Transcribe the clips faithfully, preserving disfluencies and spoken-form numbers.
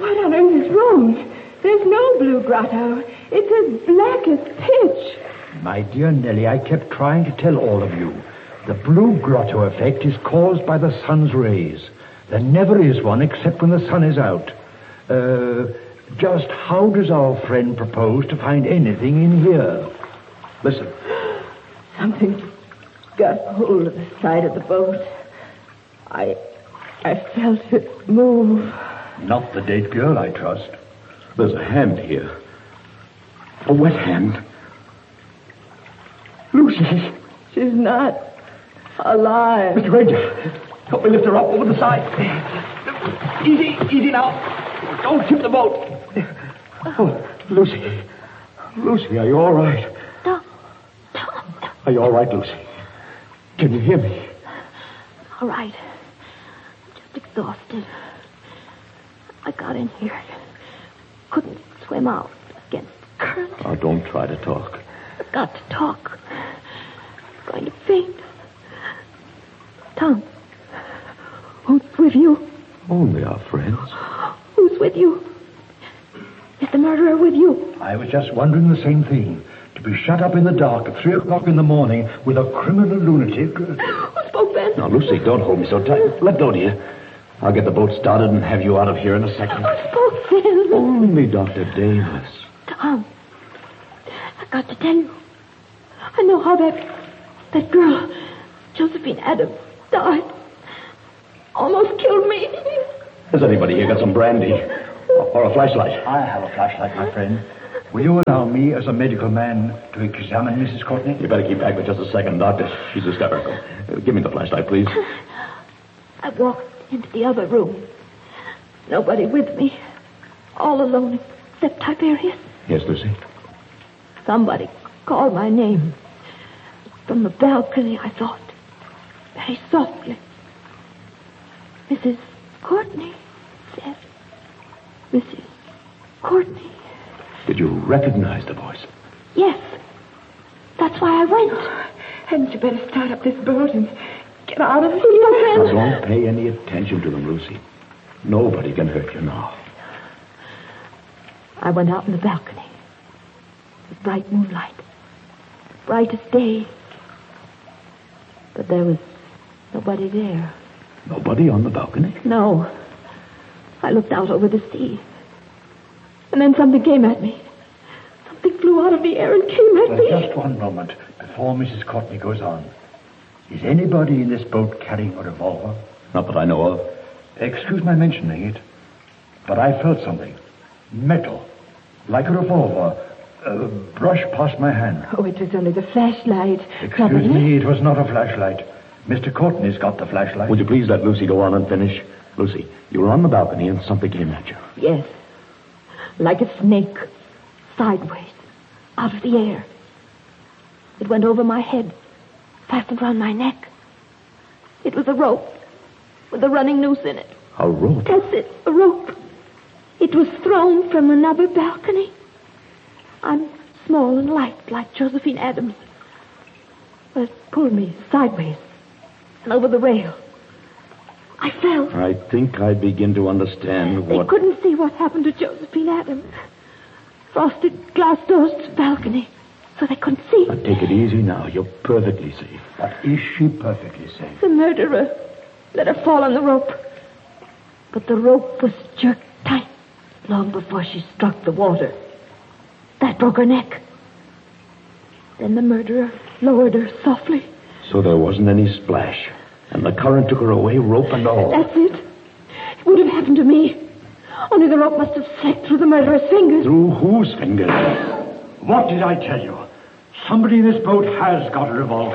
What on earth is wrong? There's no blue grotto. It's as black as pitch. My dear Nellie, I kept trying to tell all of you. The blue grotto effect is caused by the sun's rays. There never is one except when the sun is out. Uh, just how does our friend propose to find anything in here? Listen. Something got hold of the side of the boat. I... I felt it move. Not the dead girl, I trust. There's a hand here. A wet hand. Lucy. She's not alive. Mister Ranger, help me lift her up over the side. Easy, easy now. Don't tip the boat. Oh, Lucy. Lucy, are you all right? Tom. Tom. Are you all right, Lucy? Can you hear me? All right. Just exhausted. I got in here. Couldn't swim out against the current. Oh, don't try to talk. I've got to talk. I'm going to faint. Tom, who's with you? Only our friends. Who's with you? Is the murderer with you? I was just wondering the same thing. To be shut up in the dark at three o'clock in the morning with a criminal lunatic. Who spoke then? Now, Lucy, don't hold me so tight. Let go, dear. I'll get the boat started and have you out of here in a second. Who spoke then? Only Doctor Davis. Tom, I've got to tell you. I know how that that girl, Josephine Adams, died. Almost killed me. Has anybody here got some brandy? Or, or a flashlight? I have a flashlight, my friend. Will you allow me, as a medical man, to examine Missus Courtney? You better keep back for just a second, Doctor. She's hysterical. Uh, give me the flashlight, please. I walked into the other room. Nobody with me. All alone except Tiberius. Yes, Lucy? Somebody called my name. From the balcony, I thought. Very softly. Missus Courtney said. Missus Courtney. Did you recognize the voice? Yes. That's why I went. Hadn't you better start up this boat and get out of here? Now, don't pay any attention to them, Lucy. Nobody can hurt you now. I went out on the balcony. The bright moonlight. Bright as day. But there was nobody there. Nobody on the balcony? No. I looked out over the sea. And then something came at me. Something flew out of the air and came at Well, me. just one moment before Missus Courtney goes on. Is anybody in this boat carrying a revolver? Not that I know of. Excuse my mentioning it, but I felt something. Metal. Like a revolver. Uh, brushed past my hand. Oh, it was only the flashlight. Excuse Probably. me, it was not a flashlight. Mister Courtney's got the flashlight. Would you please let Lucy go on and finish? Lucy, you were on the balcony and something came at you. Yes. Like a snake. Sideways. Out of the air. It went over my head. Fastened around my neck. It was a rope. With a running noose in it. A rope? That's it. A rope. It was thrown from another balcony. I'm small and light, like Josephine Adams. But it pulled me sideways and over the rail. I fell. I think I begin to understand They what... couldn't see what happened to Josephine Adams. Frosted glass doors to the balcony, so they couldn't see. Now, take it easy now. You're perfectly safe. But is she perfectly safe? The murderer let her fall on the rope. But the rope was jerked tight long before she struck the water. That broke her neck. Then the murderer lowered her softly. So there wasn't any splash. And the current took her away, rope and all. That's it. It would have happened to me. Only the rope must have slipped through the murderer's fingers. Through whose fingers? What did I tell you? Somebody in this boat has got a revolver.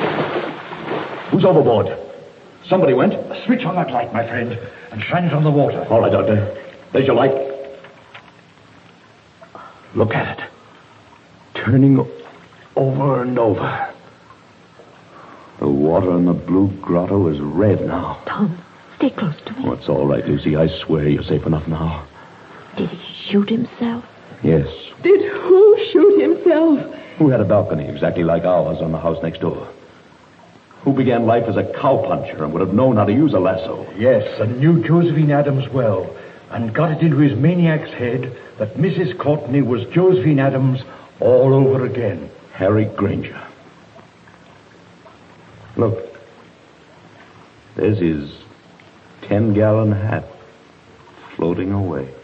Who's overboard? Somebody went? Switch on that light, my friend, and shine it on the water. All right, Doctor. There's your light. Look at it. Turning over and over. The water in the blue grotto is red now. Tom, stay close to me. Oh, it's all right, Lucy. I swear you're safe enough now. Did he shoot himself? Yes. Did who shoot himself? Who had a balcony exactly like ours on the house next door? Who began life as a cowpuncher and would have known how to use a lasso? Yes, and knew Josephine Adams well. and got it into his maniac's head that Missus Courtney was Josephine Adams all over again. Harry Granger. Look, there's his ten-gallon hat floating away.